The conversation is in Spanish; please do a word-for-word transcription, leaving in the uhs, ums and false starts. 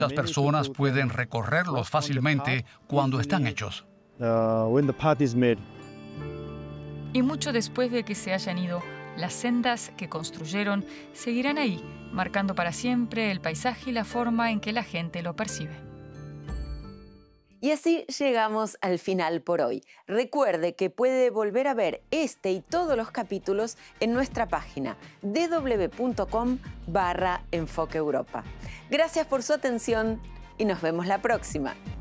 Las personas pueden recorrerlos fácilmente cuando están hechos. uh, when the path is made. Y mucho después de que se hayan ido, las sendas que construyeron seguirán ahí, marcando para siempre el paisaje y la forma en que la gente lo percibe. Y así llegamos al final por hoy. Recuerde que puede volver a ver este y todos los capítulos en nuestra página d w punto com barra Enfoque Europa. Gracias por su atención y nos vemos la próxima.